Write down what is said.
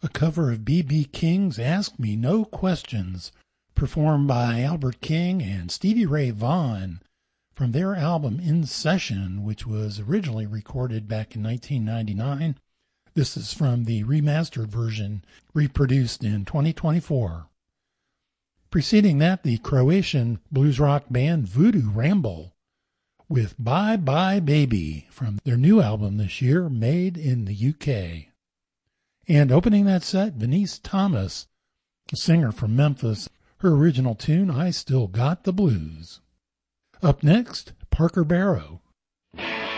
cover of B.B. King's Ask Me No Questions, performed by Albert King and Stevie Ray Vaughan from their album In Session, which was originally recorded back in 1999. This is from the remastered version, reproduced in 2024. Preceding that, the Croatian blues rock band Voodoo Ramble with Bye Bye Baby from their new album this year, Made in the UK. And opening that set, Venice Thomas, a singer from Memphis, her original tune, I Still Got the Blues. Up next, Parker Barrow,